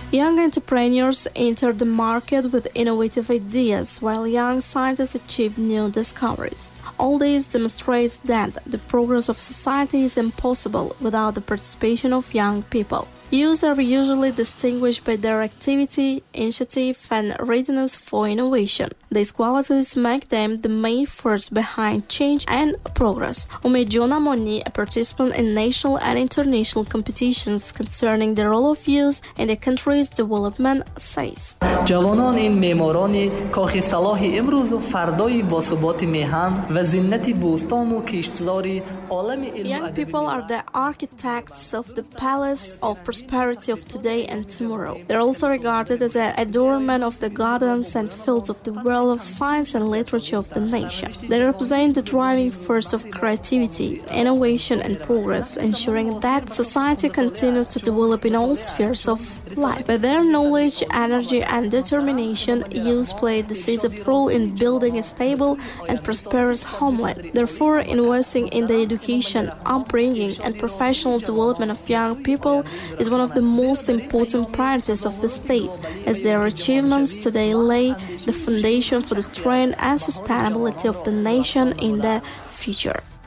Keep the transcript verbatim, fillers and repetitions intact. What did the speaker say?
Young entrepreneurs enter the market with innovative ideas, while young scientists achieve new discoveries. All this demonstrates that the progress of society is impossible without the participation of young people. Youth are usually distinguished by their activity, initiative, and readiness for innovation. These qualities make them the main force behind change and progress. Umejona Moni, a participant in national and international competitions concerning the role of youth in the country's development, says: جوانان این معماران کاخ صلاح امروز و فردای باثبات میهن و زینت بوستان و کشتزاری عالم علم. Young people are the architects of the palace of prosperity of today and tomorrow. They're also regarded as an adornment of the gardens and fields of the world of science and literature of the nation. They represent the driving force of creativity, innovation, and progress, ensuring that society continues to develop in all spheres of life. By their knowledge, energy, and determination, youth play a decisive role in building a stable and prosperous homeland. Therefore, investing in the education, upbringing, and professional development of young people is one of the most important priorities of the state, as their achievements today lay the foundation for the strength and sustainability of the nation in the future.